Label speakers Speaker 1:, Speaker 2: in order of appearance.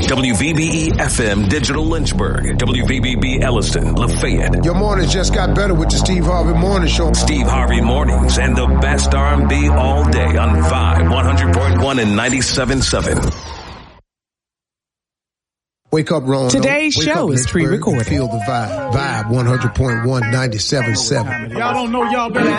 Speaker 1: WVBE FM Digital Lynchburg, WVBB Elliston, Lafayette.
Speaker 2: Your mornings just got better with the Steve Harvey Morning Show.
Speaker 1: Steve Harvey Mornings and the best R&B all day on Vibe 100.1 and 97.7.
Speaker 2: Wake up, Roanoke.
Speaker 3: Today's show is pre-recorded.
Speaker 2: Feel the vibe. Vibe 100.1, 97.7.
Speaker 4: Y'all don't know y'all better